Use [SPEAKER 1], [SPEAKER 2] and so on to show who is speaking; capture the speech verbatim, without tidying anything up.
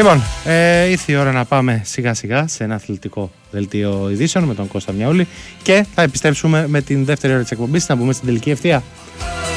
[SPEAKER 1] Λοιπόν, ε, ήρθε η ώρα να πάμε σιγά σιγά σε ένα αθλητικό δελτίο ειδήσεων με τον Κώστα Μιαούλη και θα επιστρέψουμε με την δεύτερη ώρα της εκπομπής να μπούμε στην τελική ευθεία.